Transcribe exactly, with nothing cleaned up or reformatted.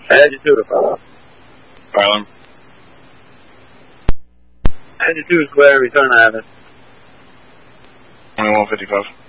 Add you to the file. File him. Add you to the square, return Avis. twenty-one fifty-five.